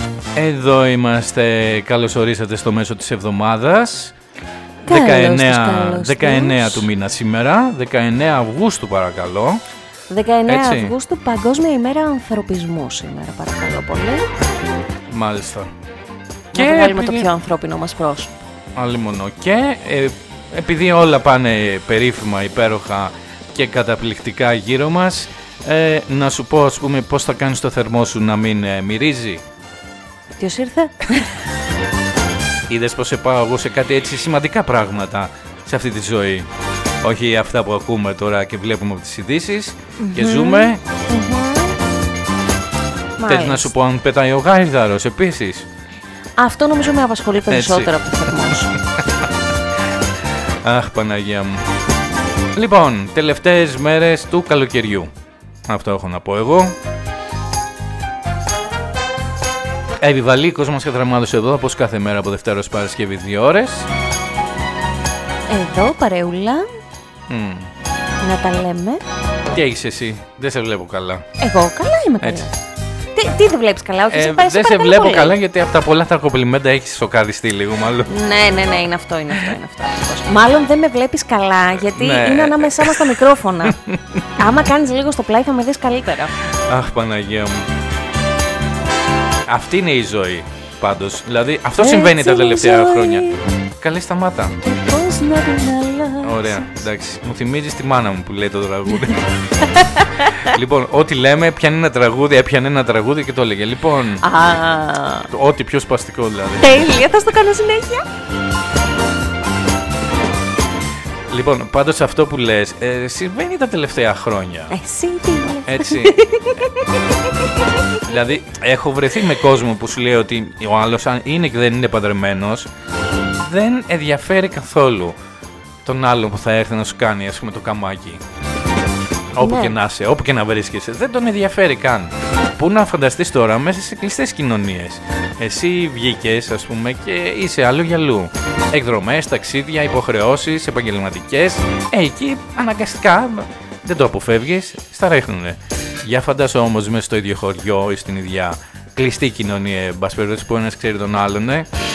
Εδώ είμαστε, καλώς ορίσατε στο μέσο της εβδομάδας. 19 του μήνα σήμερα, 19 Αυγούστου παρακαλώ. 19 Αυγούστου, Παγκόσμια ημέρα ανθρωπισμού σήμερα, παρακαλώ πολύ. Μάλιστα. Να βγάλουμε το πιο ανθρώπινο μας πρόσωπο. Αλλήμωνο. Και επειδή όλα πάνε περίφημα, υπέροχα και καταπληκτικά γύρω μας, να σου πω, ας πούμε, πώς θα κάνεις το θερμό σου να μην μυρίζει. Ποιος ήρθε? Είδες πως σε πάω εγώ σε κάτι έτσι σημαντικά πράγματα σε αυτή τη ζωή. Όχι αυτά που ακούμε τώρα και βλέπουμε από τις ειδήσεις και ζούμε. Θέλεις να σου πω αν πετάει ο γάιδαρος επίσης? Αυτό νομίζω με απασχολεί περισσότερο από το θερμό σου. Αχ, Παναγία μου. Λοιπόν, τελευταίες μέρες του καλοκαιριού. Αυτό έχω να πω εγώ. Επιβαλίκος μας κατραμάδωσε εδώ, όπως κάθε μέρα από Δευτέρα ως Παρασκευή 2 ώρες. Εδώ, παρεούλα. Να τα λέμε. Τι έχεις εσύ? Δεν σε βλέπω καλά. Εγώ καλά είμαι καλά. Τι δεν βλέπεις καλά? Όχι, δεν σε βλέπω πολύ καλά γιατί από τα πολλά τα κομπλιμέντα έχεις σοκαριστεί λίγο μάλλον. Ναι, είναι αυτό. Μάλλον δεν με βλέπεις καλά γιατί είναι ανάμεσά μας τα μικρόφωνα. Άμα κάνεις λίγο στο πλάι θα με δεις καλύτερα. Αχ, Παναγία μου. Αυτή είναι η ζωή πάντως. Δηλαδή αυτό συμβαίνει τα τελευταία χρόνια. Καλή σταμάτα. Ωραία, εντάξει. Μου θυμίζεις τη μάνα μου που λέει το τραγούδι. Λοιπόν, ό,τι λέμε, έπιανε ένα τραγούδι και το έλεγε. Λοιπόν, ό,τι πιο σπαστικό δηλαδή. Τέλεια, θα στο κάνω συνέχεια. Λοιπόν, πάντως αυτό που λες συμβαίνει τα τελευταία χρόνια. Εσύ τι λες? Έτσι. Δηλαδή, έχω βρεθεί με κόσμο που σου λέει ότι ο άλλος, αν είναι και δεν είναι παντρεμένος, δεν ενδιαφέρει καθόλου τον άλλον που θα έρθει να σου κάνει, ας πούμε, το καμάκι. Όπου και να είσαι, όπου και να βρίσκεσαι, δεν τον ενδιαφέρει καν. Πού να φανταστείς τώρα μέσα σε κλειστές κοινωνίες. Εσύ βγήκες, ας πούμε, και είσαι αλλού για αλλού. Εκδρομές, ταξίδια, υποχρεώσεις, επαγγελματικές. Εκεί αναγκαστικά δεν το αποφεύγεις, στα ρίχνουνε. Για φαντάσου όμως μέσα στο ίδιο χωριό ή στην ίδια κλειστή κοινωνία, μπας περιπτώσει, που ένας ξέρει τον άλλον,